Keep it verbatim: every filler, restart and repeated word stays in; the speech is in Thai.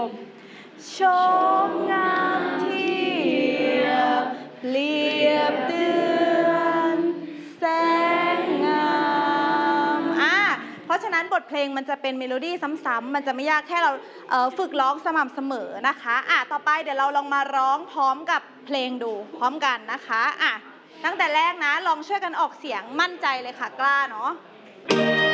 มชมงามเทียบเปรียบเดือนแสงงามอ่ะเพราะฉะนั้นบทเพลงมันจะเป็นเมโลดี้ซ้ำๆมันจะไม่ยากแค่เราเอ่อฝึกร้องสม่ำเสมอนะคะอ่ะต่อไปเดี๋ยวเราลองมาร้องพร้อมกับเพลงดูพร้อมกันนะคะอ่ะตั้งแต่แรกนะลองช่วยกันออกเสียงมั่นใจเลยค่ะกล้าเนาะ